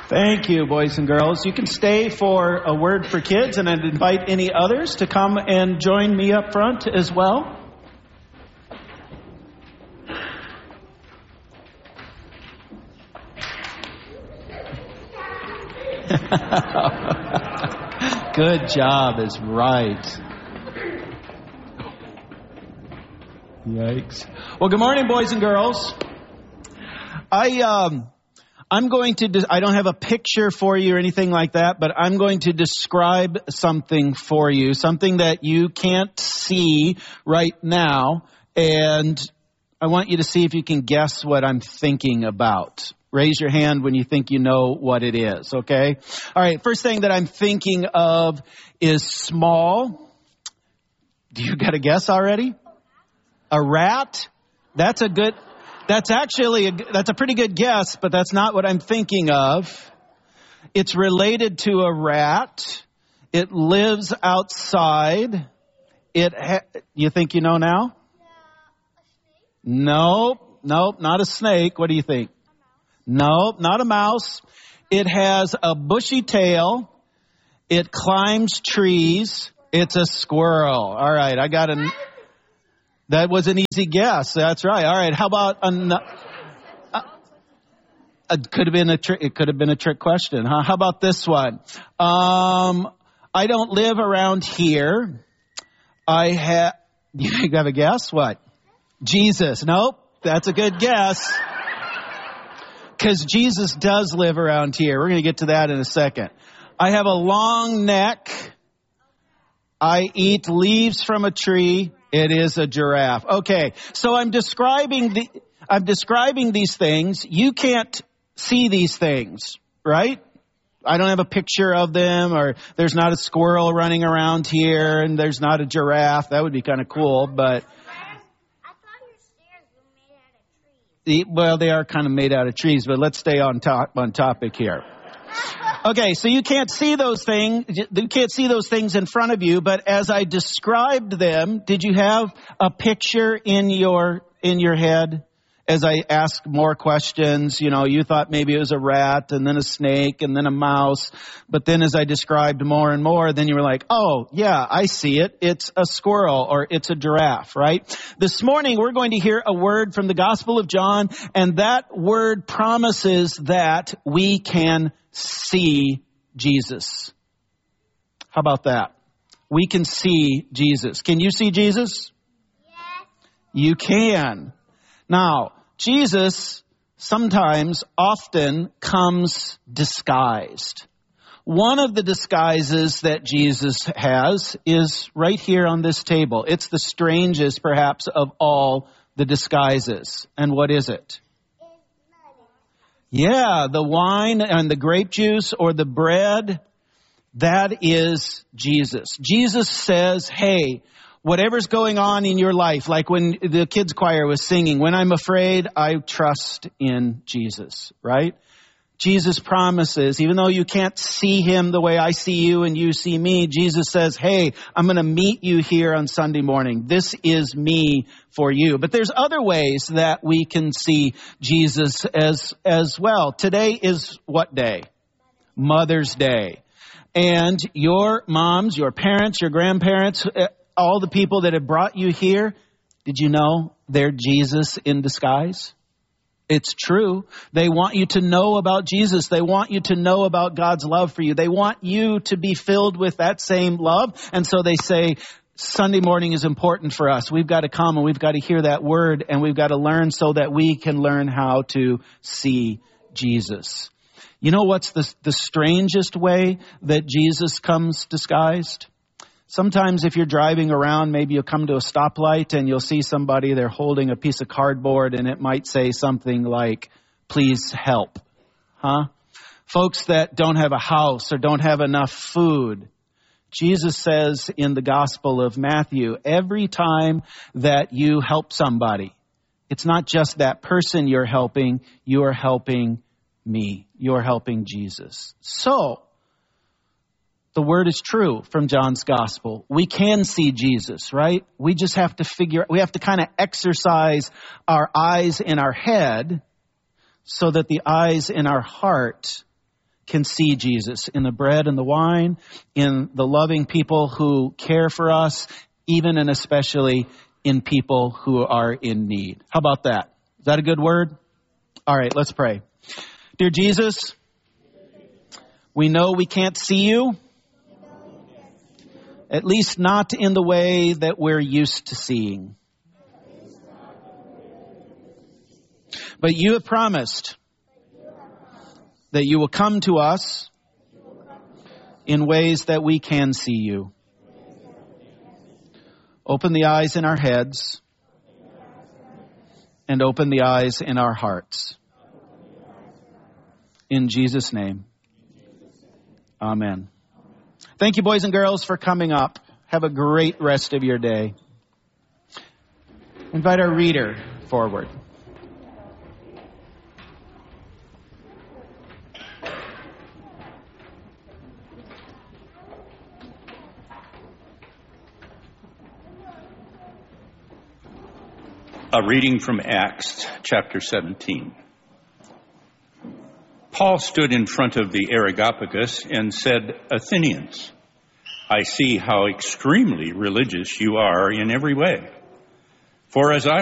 Thank you, boys and girls. You can stay for a word for kids, and I'd invite any others to come and join me up front as well. Good job is right. Yikes. Well, good morning, boys and girls. I'm going to, I don't have a picture for you or anything like that, but I'm going to describe something for you, something that you can't see right now. And I want you to see if you can guess what I'm thinking about. Raise your hand when you think you know what it is, okay? All right, first thing that I'm thinking of is small. Do you got a guess already? A rat? That's a pretty good guess, but that's not what I'm thinking of. It's related to a rat. It lives outside. You think you know now? Nope, not a snake. What do you think? Nope, not a mouse. It has a bushy tail. It climbs trees. It's a squirrel. All right, that was an easy guess. That's right. All right. How about it could have been a trick. It could have been a trick question, huh? How about this one? I don't live around here. You have a guess? What? Jesus. Nope. That's a good guess. Because Jesus does live around here. We're going to get to that in a second. I have a long neck. I eat leaves from a tree. It is a giraffe. Okay, so I'm describing these things. You can't see these things, right? I don't have a picture of them, or there's not a squirrel running around here, and there's not a giraffe. That would be kind of cool, but I thought your stairs were made out of trees. Well, they are kind of made out of trees, but let's stay on topic here. Okay, so you can't see those things. You can't see those things in front of you, but as I described them, did you have a picture in your head? As I asked more questions, you thought maybe it was a rat and then a snake and then a mouse. But then as I described more and more, then you were like, oh, yeah, I see it. It's a squirrel or it's a giraffe, right? This morning, we're going to hear a word from the Gospel of John, and that word promises that we can see Jesus. How about that? We can see Jesus. Can you see Jesus? Yes. You can. Now, Jesus often comes disguised. One of the disguises that Jesus has is right here on this table. It's the strangest, perhaps, of all the disguises. And what is it? Yeah, the wine and the grape juice or the bread, that is Jesus. Jesus says, hey, whatever's going on in your life, like when the kids choir was singing, when I'm afraid, I trust in Jesus, right? Jesus promises, even though you can't see him the way I see you and you see me, Jesus says, hey, I'm going to meet you here on Sunday morning. This is me for you. But there's other ways that we can see Jesus as well. Today is what day? Mother's Day. And your moms, your parents, your grandparents, all the people that have brought you here, did you know they're Jesus in disguise? It's true. They want you to know about Jesus. They want you to know about God's love for you. They want you to be filled with that same love. And so they say, Sunday morning is important for us. We've got to come and we've got to hear that word and we've got to learn so that we can learn how to see Jesus. You know what's the strangest way that Jesus comes disguised? Sometimes if you're driving around, maybe you'll come to a stoplight and you'll see somebody, they're holding a piece of cardboard and it might say something like, please help. Huh? Folks that don't have a house or don't have enough food. Jesus says in the Gospel of Matthew, every time that you help somebody, it's not just that person you're helping, you're helping me. You're helping Jesus. So, the word is true from John's gospel. We can see Jesus, right? We just have to we have to kind of exercise our eyes in our head so that the eyes in our heart can see Jesus in the bread and the wine, in the loving people who care for us, even and especially in people who are in need. How about that? Is that a good word? All right, let's pray. Dear Jesus, we know we can't see you, at least not in the way that we're used to seeing. But you have promised that you will come to us in ways that we can see you. Open the eyes in our heads and open the eyes in our hearts. In Jesus' name, amen. Thank you, boys and girls, for coming up. Have a great rest of your day. Invite our reader forward. A reading from Acts chapter 17. Paul stood in front of the Areopagus and said, "Athenians, I see how extremely religious you are in every way. For as I